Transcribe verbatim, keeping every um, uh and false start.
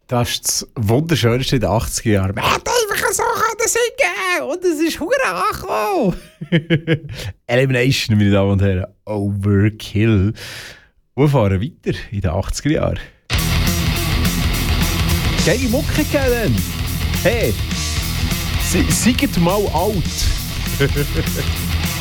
Das ist das Wunderschönste in den achtziger Jahren. Man hat einfach so können singen und es ist verdammt angekommen. Elimination, meine Damen und Herren. Overkill. Wir fahren weiter in den achtziger Jahren. Geile Mucke gegeben. Hey, seid mal alt.